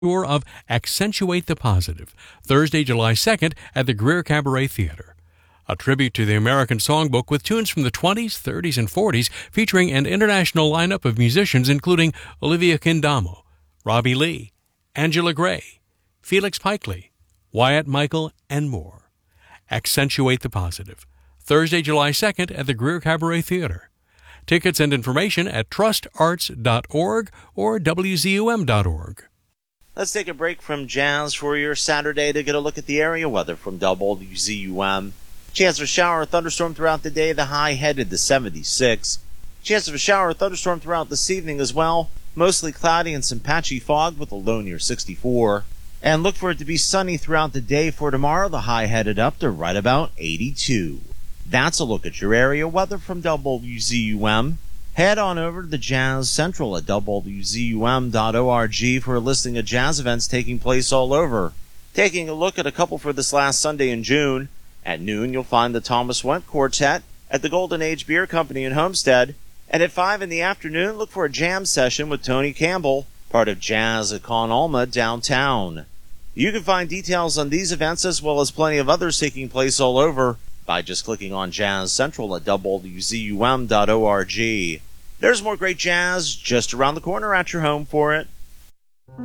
tour of Accentuate the Positive, Thursday, July 2nd at the Greer Cabaret Theater. A tribute to the American Songbook with tunes from the 20s, 30s, and 40s, featuring an international lineup of musicians including Olivia Kindamo, Robbie Lee, Angela Gray, Felix Pikely, Wyatt Michael, and more. Accentuate the Positive, Thursday, July 2nd at the Greer Cabaret Theater. Tickets and information at trustarts.org or wzum.org. Let's take a break from jazz for your Saturday to get a look at the area weather from WZUM. Chance of a shower or thunderstorm throughout the day, the high headed to 76. Chance of a shower or thunderstorm throughout this evening as well. Mostly cloudy and some patchy fog with a low near 64. And look for it to be sunny throughout the day for tomorrow, the high headed up to right about 82. That's a look at your area weather from WZUM. Head on over to the Jazz Central at WZUM.org for a listing of jazz events taking place all over. Taking a look at a couple for this last Sunday in June. At noon, you'll find the Thomas Went Quartet at the Golden Age Beer Company in Homestead. And at 5 in the afternoon, look for a jam session with Tony Campbell, part of Jazz at Con Alma downtown. You can find details on these events as well as plenty of others taking place all over by just clicking on Jazz Central at WZUM.org. There's more great jazz just around the corner at your home for it.